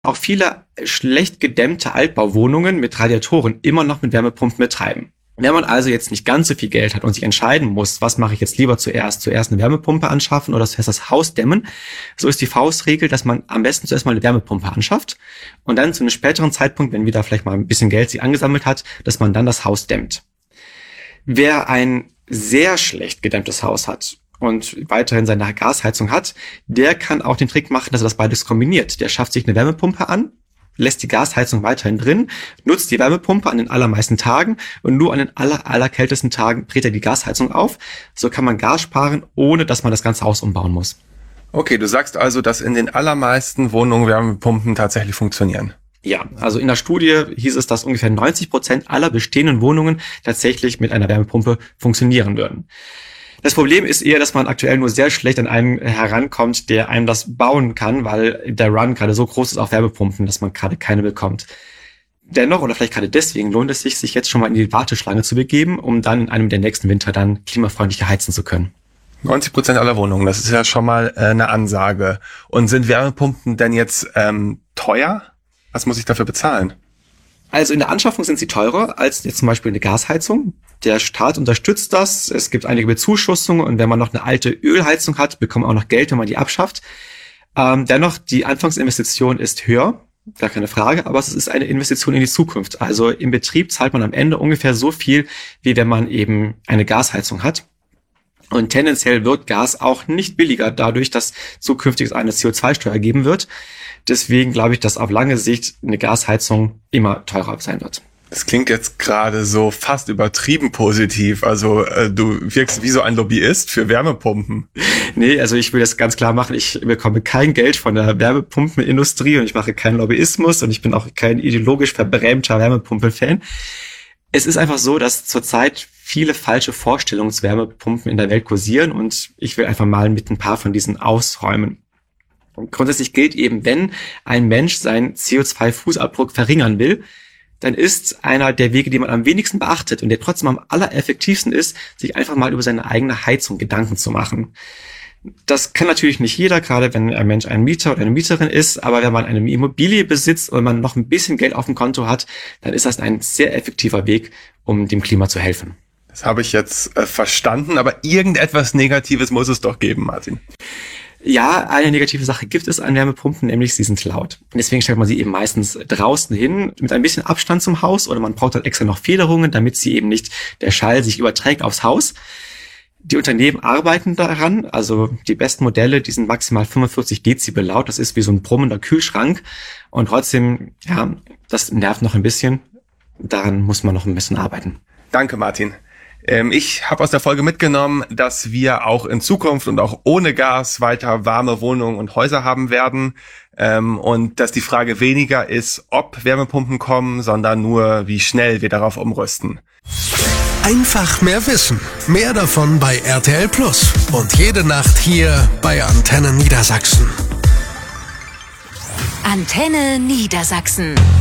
auch viele schlecht gedämmte Altbauwohnungen mit Radiatoren immer noch mit Wärmepumpen betreiben. Wenn man also jetzt nicht ganz so viel Geld hat und sich entscheiden muss, was mache ich jetzt lieber zuerst eine Wärmepumpe anschaffen oder zuerst das Haus dämmen, so ist die Faustregel, dass man am besten zuerst mal eine Wärmepumpe anschafft und dann zu einem späteren Zeitpunkt, wenn wieder vielleicht mal ein bisschen Geld sich angesammelt hat, dass man dann das Haus dämmt. Wer ein sehr schlecht gedämmtes Haus hat und weiterhin seine Gasheizung hat, der kann auch den Trick machen, dass er das beides kombiniert. Der schafft sich eine Wärmepumpe an, lässt die Gasheizung weiterhin drin, nutzt die Wärmepumpe an den allermeisten Tagen und nur an den allerkältesten Tagen dreht er die Gasheizung auf. So kann man Gas sparen, ohne dass man das ganze Haus umbauen muss. Okay, du sagst also, dass in den allermeisten Wohnungen Wärmepumpen tatsächlich funktionieren. Ja, also in der Studie hieß es, dass ungefähr 90% aller bestehenden Wohnungen tatsächlich mit einer Wärmepumpe funktionieren würden. Das Problem ist eher, dass man aktuell nur sehr schlecht an einen herankommt, der einem das bauen kann, weil der Run gerade so groß ist auf Wärmepumpen, dass man gerade keine bekommt. Dennoch, oder vielleicht gerade deswegen, lohnt es sich jetzt schon mal in die Warteschlange zu begeben, um dann in einem der nächsten Winter dann klimafreundlicher heizen zu können. 90% aller Wohnungen, das ist ja schon mal eine Ansage. Und sind Wärmepumpen denn jetzt teuer? Was muss ich dafür bezahlen? Also in der Anschaffung sind sie teurer als jetzt zum Beispiel eine Gasheizung. Der Staat unterstützt das. Es gibt einige Bezuschussungen und wenn man noch eine alte Ölheizung hat, bekommt man auch noch Geld, wenn man die abschafft. Dennoch, die Anfangsinvestition ist höher, gar keine Frage, aber es ist eine Investition in die Zukunft. Also im Betrieb zahlt man am Ende ungefähr so viel, wie wenn man eben eine Gasheizung hat. Und tendenziell wird Gas auch nicht billiger dadurch, dass zukünftig es eine CO2-Steuer geben wird. Deswegen glaube ich, dass auf lange Sicht eine Gasheizung immer teurer sein wird. Das klingt jetzt gerade so fast übertrieben positiv. Also du wirkst wie so ein Lobbyist für Wärmepumpen. Nee, also ich will das ganz klar machen. Ich bekomme kein Geld von der Wärmepumpenindustrie und ich mache keinen Lobbyismus und ich bin auch kein ideologisch verbrämter Wärmepumpen-Fan. Es ist einfach so, dass zurzeit viele falsche Vorstellungen zu Wärmepumpen in der Welt kursieren und ich will einfach mal mit ein paar von diesen ausräumen. Und grundsätzlich gilt eben, wenn ein Mensch seinen CO2-Fußabdruck verringern will, dann ist einer der Wege, die man am wenigsten beachtet und der trotzdem am allereffektivsten ist, sich einfach mal über seine eigene Heizung Gedanken zu machen. Das kann natürlich nicht jeder, gerade wenn ein Mensch ein Mieter oder eine Mieterin ist, aber wenn man eine Immobilie besitzt und man noch ein bisschen Geld auf dem Konto hat, dann ist das ein sehr effektiver Weg, um dem Klima zu helfen. Das habe ich jetzt verstanden, aber irgendetwas Negatives muss es doch geben, Martin. Ja, eine negative Sache gibt es an Wärmepumpen, nämlich sie sind laut. Und deswegen stellt man sie eben meistens draußen hin, mit ein bisschen Abstand zum Haus oder man braucht halt extra noch Federungen, damit sie eben nicht der Schall sich überträgt aufs Haus. Die Unternehmen arbeiten daran, also die besten Modelle, die sind maximal 45 Dezibel laut, das ist wie so ein brummender Kühlschrank und trotzdem, ja, das nervt noch ein bisschen, daran muss man noch ein bisschen arbeiten. Danke, Martin. Ich habe aus der Folge mitgenommen, dass wir auch in Zukunft und auch ohne Gas weiter warme Wohnungen und Häuser haben werden und dass die Frage weniger ist, ob Wärmepumpen kommen, sondern nur, wie schnell wir darauf umrüsten. Einfach mehr wissen. Mehr davon bei RTL Plus und jede Nacht hier bei Antenne Niedersachsen. Antenne Niedersachsen.